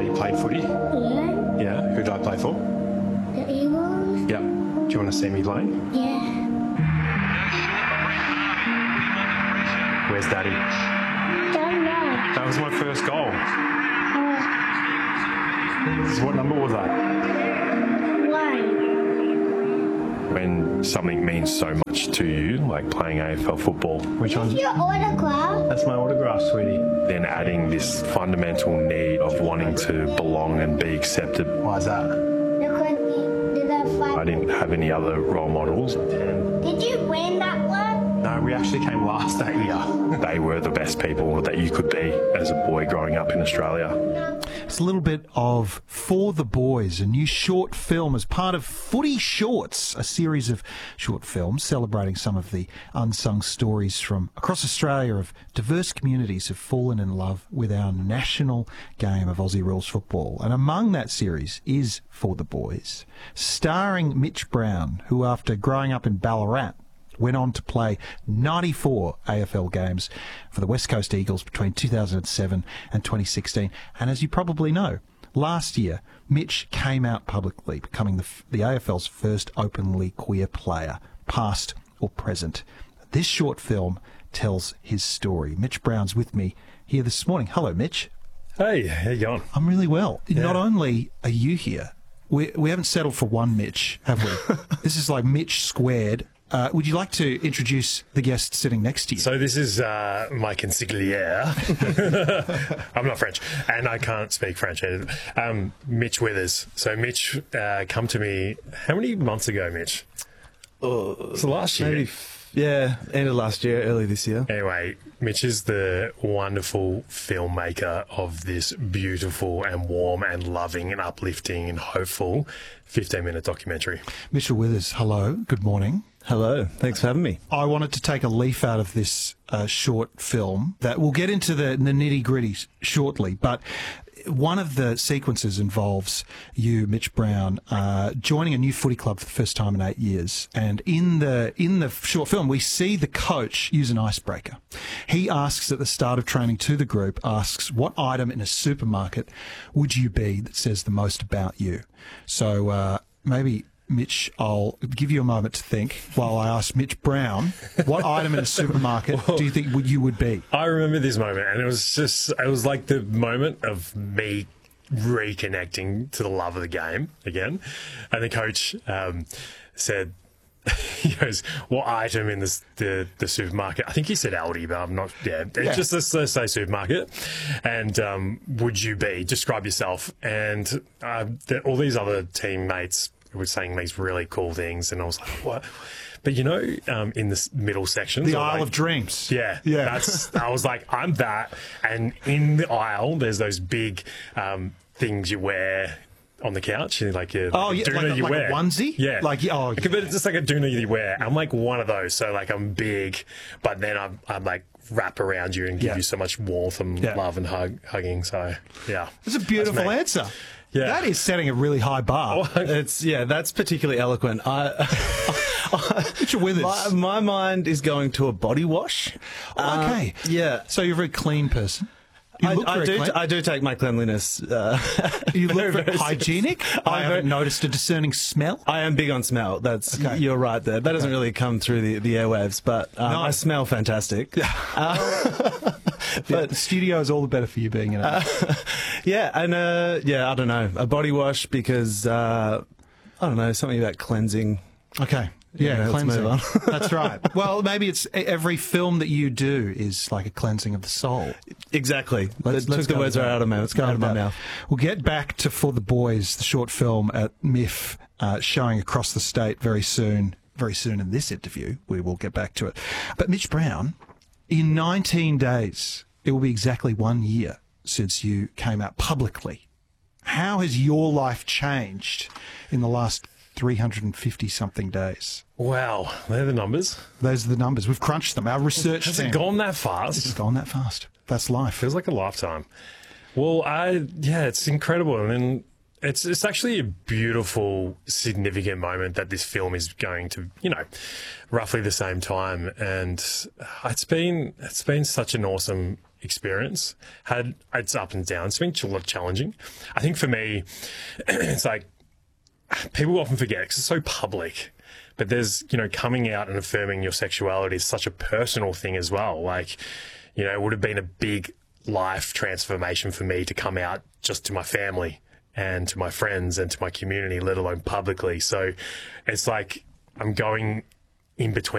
you played footy? Yeah. Yeah. Who did I play for? The Eagles? Yep. Do you want to see me play? Yeah. Where's Daddy? Don't know. That was my first goal. Oh, What number was that? one. When something means so much to you, like playing AFL football, Which one? Your autograph? That's my autograph, sweetie. then adding this fundamental need of wanting to belong and be accepted. Why is that? Because we did a I fight. didn't have any other role models. Did you win that one? No, we actually came last that year. They were the best people that you could be as a boy growing up in Australia. It's a little bit of For the Boys, a new short film as part of Footy Shorts, a series of short films celebrating some of the unsung stories from across Australia of diverse communities who've fallen in love with our national game of Aussie rules football. And among that series is For the Boys, starring Mitch Brown, who after growing up in Ballarat went on to play 94 AFL games for the West Coast Eagles between 2007 and 2016. And as you probably know, last year, Mitch came out publicly, becoming the AFL's first openly queer player, past or present. This short film tells his story. Mitch Brown's with me here this morning. Hello, Mitch. Hey, how you going? I'm really well. Not only are you here, we haven't settled for one Mitch, have we? This is like Mitch squared. Would you like to introduce the guest sitting next to you? So this is my consigliere. I'm not French, and I can't speak French either. Mitch Withers. So Mitch come to me, how many months ago, Mitch? So last year. Maybe, yeah, end of last year, early this year. Anyway, Mitch is the wonderful filmmaker of this beautiful and warm and loving and uplifting and hopeful 15-minute documentary. Mitchell Withers, hello, good morning. Hello, thanks for having me. I wanted to take a leaf out of this short film that we'll get into the nitty-gritty shortly, but one of the sequences involves you, Mitch Brown, joining a new footy club for the first time in 8 years. And in the short film, we see the coach use an icebreaker. He asks at the start of training to the group, asks, what item in a supermarket would you be that says the most about you? So maybe, Mitch, I'll give you a moment to think while I ask Mitch Brown, what item in a supermarket do you think you would be? I remember this moment, and it was like the moment of me reconnecting to the love of the game again. And the coach said, he goes, what item in the supermarket? I think he said Aldi, but I'm not, just let's say supermarket. And would you be? Describe yourself. And all these other teammates were saying these really cool things, and I was like, what? But you know, in the middle section, The Isle of Dreams. Yeah. I was like, I'm that. And in the aisle, there's those big things you wear on the couch, like a doona you wear. A onesie? Yeah. But it's just like a doona you wear. I'm like one of those. So like I'm big, but then I'm like wrap around you and give you so much warmth and love and hugging. So yeah. It's a beautiful answer. Yeah. That is setting a really high bar. That's particularly eloquent. Mitchell Withers. My mind is going to a body wash. Okay. Yeah. So you're a very clean person. You look very clean. I do take my cleanliness. You look very hygienic. I haven't noticed a discerning smell. I am big on smell. You're right there. That doesn't really come through the airwaves, but I smell fantastic. But the studio is all the better for you being in it. I don't know, a body wash because I don't know, something about cleansing. Okay. Yeah, cleansing. let's move on. That's right. Well, maybe it's every film that you do is like a cleansing of the soul. Exactly. Let's took the words right out of my mouth. We'll get back to For the Boys, the short film at MIF, showing across the state very soon. Very soon in this interview, we will get back to it. But Mitch Brown, in 19 days, it will be exactly 1 year since you came out publicly. How has your life changed in the last 350-something days? Wow, they're the numbers. Those are the numbers. We've crunched them. Our research Has team. it gone that fast? It's gone that fast. That's life. Feels like a lifetime. Well, it's incredible. I mean, it's actually a beautiful, significant moment that this film is going to, roughly the same time. And it's been such an awesome experience. Had its up and downs. It's been a lot challenging. I think for me, it's like people often forget because it's so public. But there's, coming out and affirming your sexuality is such a personal thing as well. Like, it would have been a big life transformation for me to come out just to my family and to my friends and to my community, let alone publicly. So it's like I'm going in between